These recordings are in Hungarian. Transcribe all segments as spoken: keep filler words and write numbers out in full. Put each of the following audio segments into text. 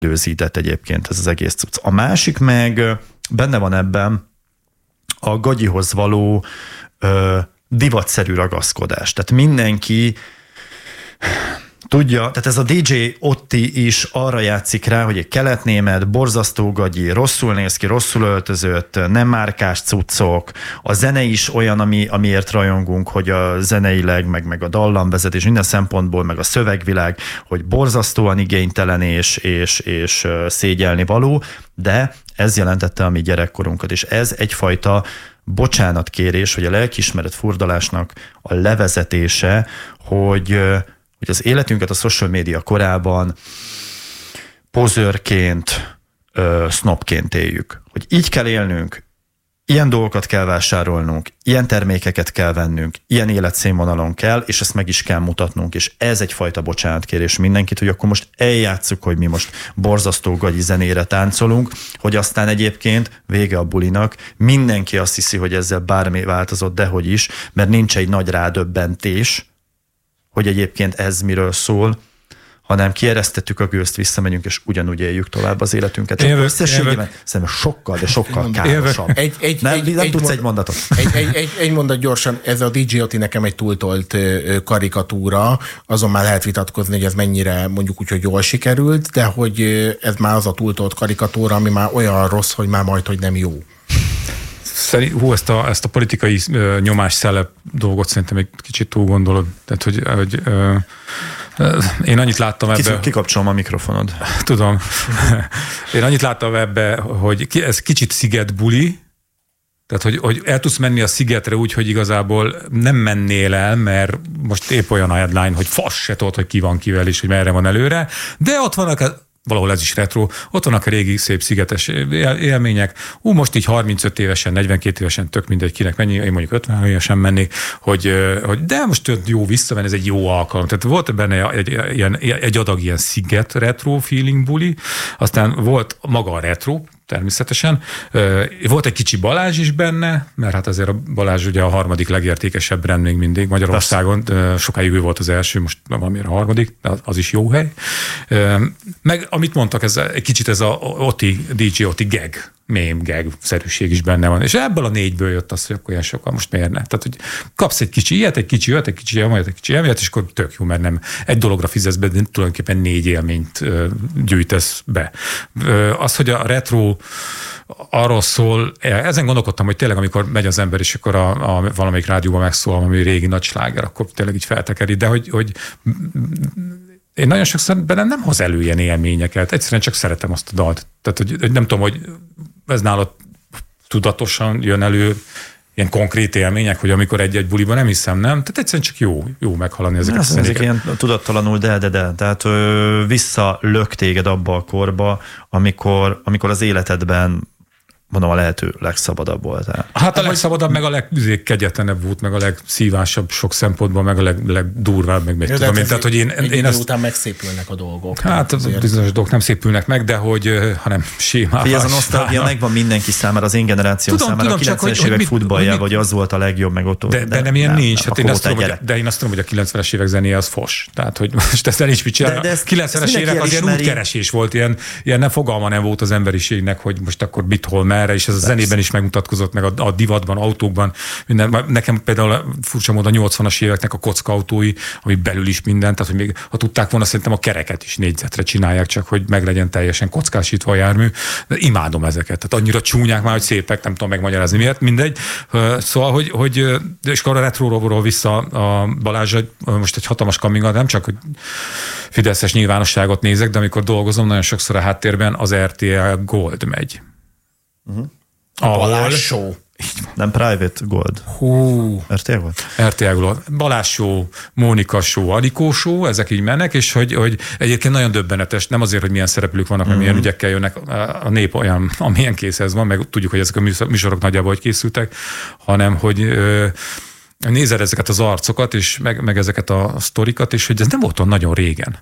előzített egyébként ez az egész cucc. A másik meg benne van ebben a gagyihoz való ö, divatszerű ragaszkodás. Tehát mindenki tudja, tehát ez a dé dzsé Otti is arra játszik rá, hogy egy keletnémet, borzasztó gagyi, rosszul néz ki, rosszul öltözött, nem márkás cuccok, a zene is olyan, ami, amiért rajongunk, hogy a zeneileg, meg, meg a dallamvezetés minden szempontból, meg a szövegvilág, hogy borzasztóan igénytelen és, és, és szégyelni való, de ez jelentette a mi gyerekkorunkat, és ez egyfajta bocsánatkérés, hogy a lelkiismeret furdalásnak a levezetése, hogy hogy az életünket a social média korában pozőrként, sznobként éljük. Hogy így kell élnünk, ilyen dolgokat kell vásárolnunk, ilyen termékeket kell vennünk, ilyen életszínvonalon kell, és ezt meg is kell mutatnunk, és ez egyfajta bocsánatkérés mindenkit, hogy akkor most eljátsszuk, hogy mi most borzasztó gagyi zenére táncolunk, hogy aztán egyébként vége a bulinak, mindenki azt hiszi, hogy ezzel bármi változott, dehogy is, mert nincs egy nagy rádöbbentés, hogy egyébként ez miről szól, hanem kieresztettük a gőzt, visszamegyünk, és ugyanúgy éljük tovább az életünket. Csak összességében szerintem sokkal, de sokkal károsabb. Egy, egy, nem egy, nem egy tudsz mond, egy mondatot. Egy, egy, egy, egy mondat gyorsan, ez a dé dzsé Otti nekem egy túltolt karikatúra, azon már lehet vitatkozni, hogy ez mennyire mondjuk úgy, hogy jól sikerült, de hogy ez már az a túltolt karikatúra, ami már olyan rossz, hogy már majd, hogy nem jó. Szerint, hú, ezt a, ezt a politikai uh, nyomás szellep dolgot szerintem egy kicsit túl gondolod. Tehát, hogy, hogy uh, uh, én annyit láttam ebbe... Kikapcsolom a mikrofonod. Tudom. Én annyit láttam ebbe, hogy ki, ez kicsit szigetbuli, tehát, hogy, hogy el tudsz menni a szigetre úgy, hogy igazából nem mennél el, mert most épp olyan a headline, hogy fasz se tudod, hogy ki van kivel és hogy merre van előre, de ott vannak... valahol ez is retro, ott vannak a régi szép szigetes élmények. Ú, most így harmincöt évesen, negyvenkét évesen, tök mindegy kinek mennyi, én mondjuk ötven évesen mennék, hogy, hogy de most jó visszamenni, ez egy jó alkalom. Tehát volt benne egy, egy, egy adag ilyen sziget retro feeling buli, aztán volt maga a retro, természetesen. Volt egy kicsi Balázs is benne, mert hát azért a Balázs ugye a harmadik legértékesebb brand még mindig Magyarországon. Persze. Sokáig ő volt az első, most valamire a harmadik, az is jó hely. Meg amit mondtak, ez egy kicsit ez a Otti, dé dzsé Otti gag, mém gag-szerűség is benne van. És ebből a négyből jött az, hogy akkor ilyen sokkal most miért ne? Tehát, hogy kapsz egy kicsi ilyet, egy kicsi ilyet, egy kicsi ilyet, egy kicsi ilyet, és akkor tök jó, mert nem egy dologra fizetsz be, de tulajdonképpen négy élményt gyűjtesz be. Az, hogy a retro arról szól, ezen gondolkodtam, hogy tényleg amikor megy az ember, és akkor a, a valamelyik rádióban megszól valami régi nagy sláger, akkor tényleg így feltekeri, de hogy, hogy én nagyon sokszor bennem nem hoz elő ilyen élményeket, egyszerűen csak szeretem azt a dalt. Tehát, hogy, hogy nem tudom, hogy ez nálad tudatosan jön elő ilyen konkrét élmények, hogy amikor egy-egy buliban nem hiszem, nem? Tehát egyszerűen csak jó, jó meghalani ezeket a zenéket. Ezek ilyen tudattalanul, de, de, de. Tehát ö, visszalök téged abba a korba, amikor, amikor az életedben mondom, a lehető legszabadabb voltál. Hát a legszabadabb, meg a legkegyetlenebb volt, meg a legszívásabb sok szempontból, meg a leg, legdurvább, meg még ja, tudom én. Tehát, hogy én, egy én ezt... ezt... után megszépülnek a dolgok. Hát az bizonyos dolgok nem szépülnek meg, de hogy, hanem sémával. Ez a nosztalgia megvan mindenki számára, az én generációm tudom, számára. Tudom, a kilencvenes évek futballja, vagy az volt a legjobb, meg ott. De, de nem ilyen nem, nincs. Hát én azt tudom, hogy, de én azt tudom, hogy a kilencvenes évek zenéje az fos. Tehát, hogy most ezzel nincs mit csinálni. A kilencvenes évek az ilyen útkeresés volt, ilyen, ilyen nem fogalma nem volt az emberiségnek, hogy most akkor mit, hol, merre, és ez a zenében is megmutatkozott, meg a, a divatban, autókban, minden. Nekem például furcsa módon a nyolcvanas éveknek a kockautói, ami belül is minden, tehát hogy még ha tudták volna, szerintem a kereket is négyzetre csinálják, csak hogy meg legyen teljesen kockásítva a jármű. De imádom ezeket. Tehát annyira csúnyák már, hogy szépek, nem tudom megmagyarázni miért, mindegy. Szóval, hogy, hogy és akkor a retróról vissza a Balázs, most egy hatalmas coming out, nem csak hogy fideszes nyilvánosságot nézek, de amikor dolgozom, nagyon sokszor a háttérben az er té el Gold megy. Uh-huh. A Balázs Show. Nem Private Gold. Hú. er té el Gold? er té el Gold. Balázs Show, Mónika Show, Anikó Show, ezek így mennek, és hogy, hogy egyébként nagyon döbbenetes, nem azért, hogy milyen szereplők vannak, mm-hmm. milyen ügyekkel jönnek, a nép olyan, amilyen készhez van, meg tudjuk, hogy ezek a műsorok nagyjából hogy készültek, hanem, hogy ö, nézed ezeket az arcokat, és meg, meg ezeket a sztorikat, és hogy ez nem volt olyan nagyon régen.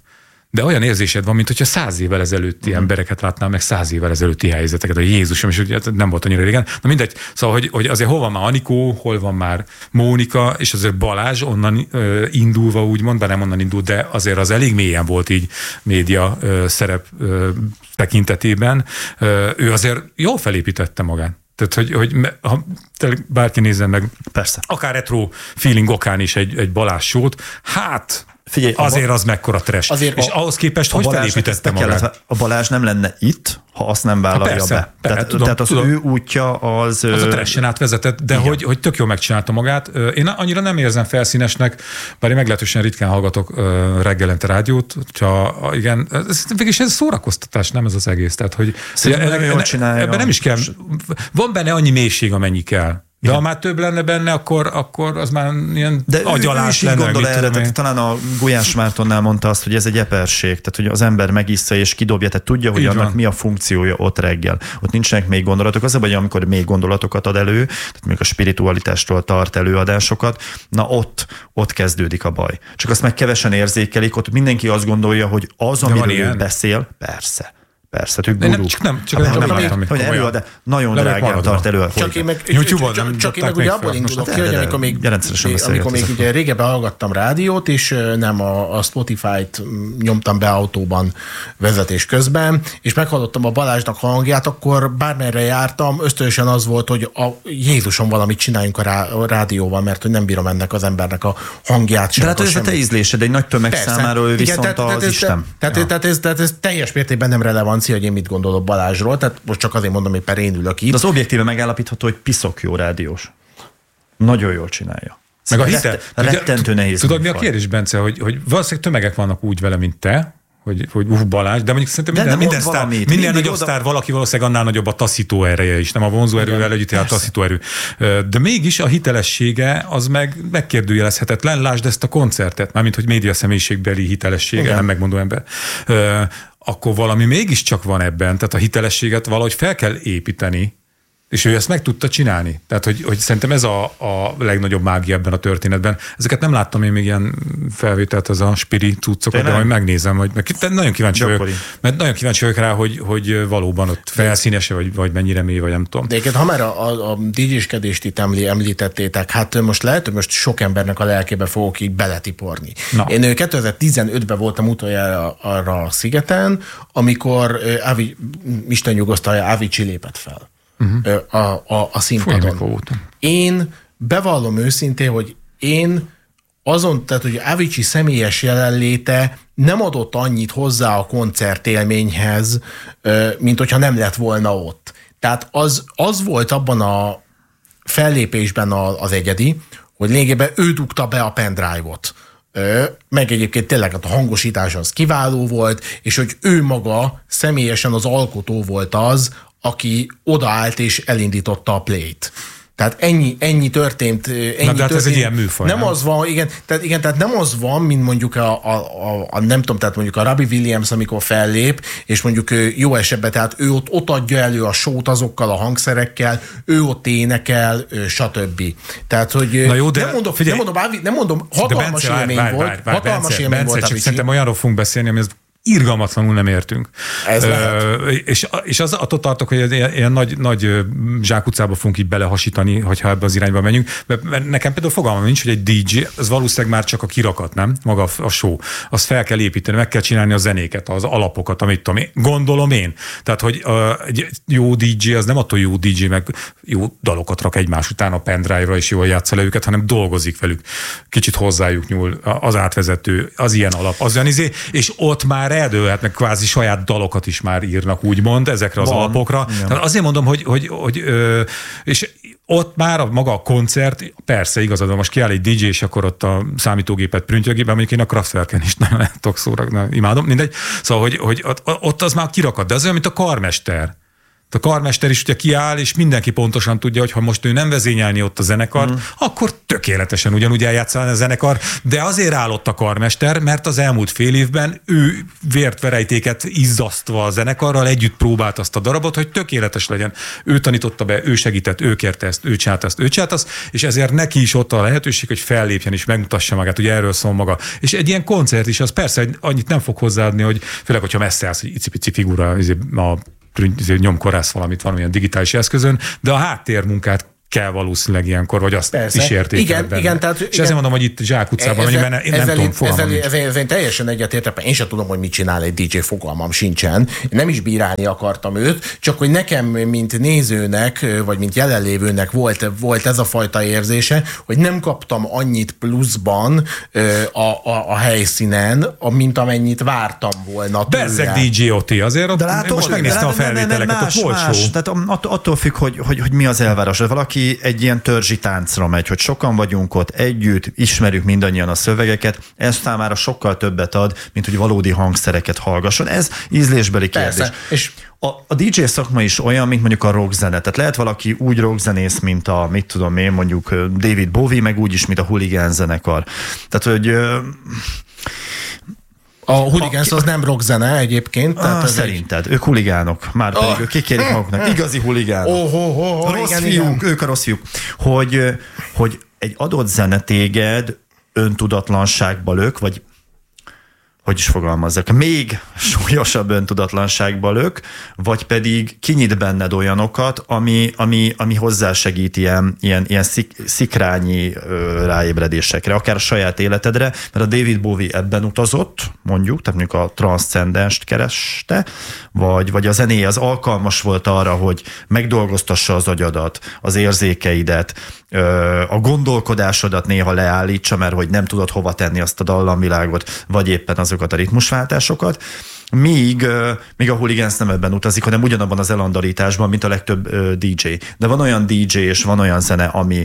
de olyan érzésed van, mint hogyha száz évvel ezelőtti mm. embereket látnál meg száz évvel ezelőtti helyzeteket, a Jézusom, és ugye nem volt annyira régen. Na mindegy, szóval, hogy, hogy azért hol van már Anikó, hol van már Mónika, és azért Balázs onnan ö, indulva úgymond, bár nem onnan indult, de azért az elég mélyen volt így média ö, szerep ö, tekintetében. Ö, ő azért jól felépítette magát. Tehát, hogy, hogy ha bárki nézzen meg, persze, akár retro feeling okán is egy, egy Balázs show-t, hát figyelj, azért az mekkora trash. Azért és a, ahhoz képest hogy felépítette magát? A Balázs nem lenne itt, ha azt nem vállalja persze, be. Persze, tehát, tudom, tehát az tudom. ő útja az... Az a trashen átvezetett, de hogy, hogy tök jól megcsinálta magát. Én annyira nem érzem felszínesnek, bár én meglehetősen ritkán hallgatok reggelente rádiót, hogyha igen, ez, végülis ez szórakoztatás, nem ez az egész. Tehát, hogy ebben nem is kell, van benne annyi mélység, amennyi kell. De igen. Ha már több lenne benne, akkor, akkor az már ilyen de agyalás lenne. De gondol erre, tehát talán a Gulyás Mártonnál mondta azt, hogy ez egy eperség, tehát hogy az ember megissza és kidobja, tehát tudja, hogy így annak van. Mi a funkciója ott reggel. Ott nincsenek még gondolatok, az a baj, amikor még gondolatokat ad elő, tehát még a spiritualitástól tart előadásokat, na ott, ott kezdődik a baj. Csak azt meg kevesen érzékelik, ott mindenki azt gondolja, hogy az, amiről ő beszél, persze. Persze, ők guruk. Nem, csak nem, csak nem, nem, nem látom, hogy előad, de nagyon drágán tart elő. Csak én meg, YouTube-on csak, csak én meg ugye abból indulok ki, hogy amikor még, amikor még ugye régebben hallgattam rádiót, és nem a, a Spotify-t nyomtam be autóban vezetés közben, és meghallottam a Balázsnak hangját, akkor bármerre jártam, ösztönösen az volt, hogy a Jézusom, valamit csináljunk a, rá, a rádióval, mert hogy nem bírom ennek az embernek a hangját sem. De hát ez a te ízlésed, egy nagy tömeg számára ő viszont az Isten. Tehát ez teljes mértékben nem releváns, hogy én mit gondolok Balázsról, tehát most csak azért mondom, hogy per én ülök itt. De az objektíve megállapítható, hogy piszok jó rádiós. Nagyon jól csinálja. Meg a hitel. Rettentő nehéz. Tudod, mi a kérdés, Bence, hogy, hogy valószínűleg tömegek vannak úgy vele, mint te, hogy, hogy uh, Balázs, de mondjuk szerintem minden, minden, sztár, minden nagyobb oda... sztár valaki valószínűleg annál nagyobb a taszító ereje is, nem a vonzó erővel együtt, a taszító erő. De mégis a hitelessége az meg megkérdőjelezhetetlen, lásd ezt a koncertet, mármint hogy média személyiségbeli hitelessége, igen. Nem megmondó ember. Akkor valami mégiscsak van ebben, tehát a hitelességet valahogy fel kell építeni, és ő ezt meg tudta csinálni. Tehát, hogy, hogy szerintem ez a, a legnagyobb mágia ebben a történetben. Ezeket nem láttam én még ilyen felvételt, az a spiri cuccokat, de majd megnézem, hogy meg, nagyon kíváncsi vagyok, mert nagyon kíváncsi vagyok rá, hogy, hogy valóban ott felszínese, vagy, vagy mennyire mély, vagy nem tudom. De egyébként, ha már a, a, a dé dzséskedést itt említettétek, hát most lehet, hogy most sok embernek a lelkébe fogok így beletiporni. Na. Én kétezer-tizenötben voltam utoljára arra a szigeten, amikor Avi, Isten nyugosztalja, Avicii lépett fel. Uh-huh. A, a, a színpadon. Én bevallom őszintén, hogy én azon, tehát hogy Avicii személyes jelenléte nem adott annyit hozzá a koncertélményhez, mint hogyha nem lett volna ott. Tehát az, az volt abban a fellépésben az egyedi, hogy lényegében ő dugta be a pendrive-ot. Meg egyébként tényleg a hangosítás az kiváló volt, és hogy ő maga személyesen az alkotó volt az, aki odaállt és elindította a play-t. Tehát ennyi, ennyi történt. Ennyi Na, de hát történt. Ez egy ilyen műfaj. Nem, nem az van, igen, tehát, igen, tehát nem az van, mint mondjuk a, a, a, a nem tudom, tehát mondjuk a Robbie Williams, amikor fellép, és mondjuk jó esetben, tehát ő ott, ott adja elő a show-t azokkal a hangszerekkel, ő ott énekel, stb. Tehát, hogy Na jó, de nem mondom, figyelj, nem mondom, nem mondom hatalmas Bence, élmény várj, volt. várj, várj, hatalmas Bence, élmény Bence, volt. Csak szerintem olyanról fogunk beszélni, ami ez irgalmatlanul nem értünk. Ez Ö, és, és az attól tartok, hogy ilyen, ilyen nagy, nagy zsákutcába fogunk így belehasítani, hogyha ebbe az irányba menjünk. Mert nekem például fogalmam nincs, hogy egy dé dzsé, az valószínűleg már csak a kirakat, nem? Maga a show. Azt fel kell építeni, meg kell csinálni a zenéket, az alapokat, amit tudom én. Gondolom én. Tehát, hogy uh, egy jó dé dzsé az nem attól jó dé dzsé, meg jó dalokat rak egymás után a pendrive-ra, és jól játsza le őket, hanem dolgozik velük. Kicsit hozzájuk nyúl az átvezető, az ilyen alap, az olyan izé, és ott már eldőlhetnek, kvázi saját dalokat is már írnak, úgymond, ezekre az Van. alapokra. Tehát azért mondom, hogy, hogy, hogy ö, és ott már a maga a koncert, persze igazad, most kiáll egy dé dzsé, és akkor ott a számítógépet prüntjögében, mondjuk én a Kraftwerken is nagyon tudok szóra, imádom, mindegy. Szóval, hogy, hogy ott, ott az már kirakat, de az olyan, mint a karmester. A karmester is ugye kiáll, és mindenki pontosan tudja, hogy ha most ő nem vezényelni ott a zenekart, mm. akkor tökéletesen ugyanúgy eljátszani a zenekar, de azért áll ott a karmester, mert az elmúlt fél évben ő vért verejtéket izzasztva a zenekarral együtt próbált azt a darabot, hogy tökéletes legyen. Ő tanította be, ő segített, ő kérte ezt, ő csinált ezt, ő csinált azt, és ezért neki is ott a lehetőség, hogy fellépjen és megmutassa magát, ugye erről szól maga. És egy ilyen koncert is, az persze annyit nem fog hozzáadni, hogy főleg, hogyha messze állsz, hogy icipici figura, a nyomkorász valamit valamilyen digitális eszközön, de a háttérmunkát kell valószínűleg ilyenkor, vagy azt Persze. is értékeled igen, igen, tehát, és igen. ezért mondom, hogy itt Zsák utcában, ezzel, mert én nem ezzel, tudom, fogalmam ezzel, nincs. ezzel, ezzel teljesen egyetértek, én sem tudom, hogy mit csinál egy dé dzsé, fogalmam sincsen. Én nem is bírálni akartam őt, csak hogy nekem, mint nézőnek, vagy mint jelenlévőnek volt, volt ez a fajta érzése, hogy nem kaptam annyit pluszban a, a, a helyszínen, mint amennyit vártam volna tőle. Bezzeg dé dzsé Oti, azért de látod, most megnéztem a felvételeket, ott volt show. Tehát attól függ, hogy, hogy, hogy mi az elvárás. Valaki egy ilyen törzsi táncra megy, hogy sokan vagyunk ott együtt, ismerjük mindannyian a szövegeket, ez számára sokkal többet ad, mint hogy valódi hangszereket hallgasson. Ez ízlésbeli kérdés. Persze. És a, a dé dzsé szakma is olyan, mint mondjuk a rockzene. Tehát lehet valaki úgy rockzenész, mint a, mit tudom én, mondjuk David Bowie, meg úgy is, mint a Hooligans zenekar. Tehát, hogy a Hooligans az nem rockzene egyébként. Tehát ah, szerinted. Egy... Ők huligánok. Már pedig oh. ők kikérik maguknak. Igazi huligánok. Oh, oh, oh, oh, rossz igen, fiúk, igen. ők a rossz fiúk. Hogy, hogy egy adott zene téged öntudatlanságba lök, vagy hogy is fogalmazzak, még súlyosabb öntudatlanságba lök, vagy pedig kinyit benned olyanokat, ami, ami, ami hozzásegít ilyen, ilyen, ilyen szik, szikrányi ö, ráébredésekre, akár a saját életedre, mert a David Bowie ebben utazott, mondjuk, tehát mondjuk a transzcendenst kereste, vagy, vagy a zenéje az alkalmas volt arra, hogy megdolgoztassa az agyadat, az érzékeidet, ö, a gondolkodásodat néha leállítsa, mert hogy nem tudod hova tenni azt a dallamvilágot, vagy éppen azokat a ritmusváltásokat, míg, míg a Hooligans nem ebben utazik, hanem ugyanabban az elandalításban, mint a legtöbb dé dzsé. De van olyan dé dzsé és van olyan zene, ami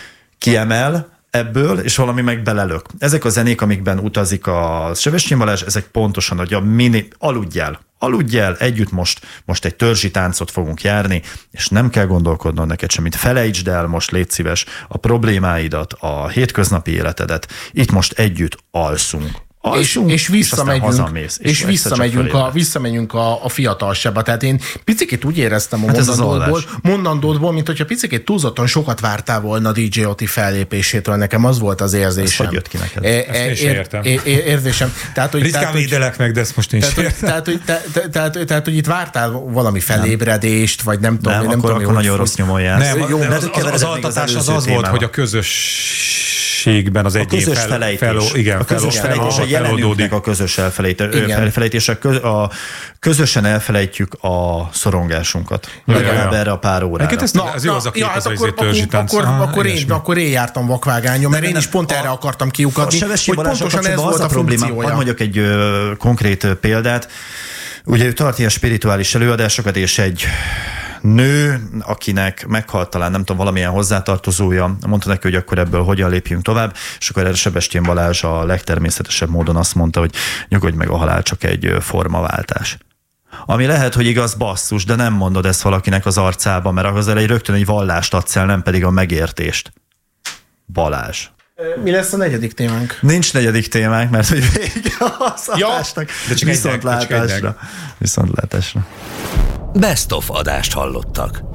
kiemel ebből, és valami meg belelök. Ezek a zenék, amikben utazik a Sebestyén Balázs, ezek pontosan, hogy a mini, aludj el, aludj el, együtt most, most egy törzsi táncot fogunk járni, és nem kell gondolkodnod neked semmit. Felejtsd el most, légy szíves, a problémáidat, a hétköznapi életedet. Itt most együtt alszunk. És, és visszamegyünk, és, és visszamegyünk, a, visszamegyünk a, a fiatalsába. Tehát én picikét úgy éreztem a hát mondandódból, mondandódból, mint hogyha picikét túlzottan sokat vártál volna dé dzsé Oti fellépésétől. Nekem az volt az érzésem. Ez hogy jött ki neked? É, é, értem. É, é, érzésem. Tehát, hogy, Ritkán tehát, védelek meg, de ezt most nincs. Tehát, tehát, hogy, tehát, tehát, tehát, tehát, hogy itt vártál valami felébredést, vagy nem tudom. Nem, nem akkor, tudom, akkor nagyon rossz nyomon jársz. Nem, jó, nem, az, az, az altatás az az volt, hogy a közös ben az egyén közös fel, felejtés. Fel, igen, a közös fel, felejtés, a jelenünknek a közös elfelejtés, a, köz, a közösen elfelejtjük a szorongásunkat. Legalább erre a pár órára. Ez, na, ez jó az a kép, ja, ez akkor, a törzsi tánc. Akkor, ah, akkor, én, akkor én jártam vakvágányon, mert én is pont erre akartam kiukadni, hogy pontosan ez volt a funkciója. Hadd mondjak egy ö, konkrét példát. Ugye ő tart ilyen spirituális előadásokat, és egy nő, akinek meghalt talán, nem tudom, valamilyen hozzátartozója, mondta neki, hogy akkor ebből hogyan lépjünk tovább, és akkor erre Sebestyén Balázs a legtermészetesebb módon azt mondta, hogy nyugodj meg, a halál csak egy formaváltás. Ami lehet, hogy igaz, basszus, de nem mondod ezt valakinek az arcába, mert az elején rögtön egy vallást adsz el, nem pedig a megértést. Balázs. Mi lesz a negyedik témánk? Nincs negyedik témánk, mert hogy vége az adásnak. De csak viszontlátásra. Viszontlátásra. Best of adást hallottak.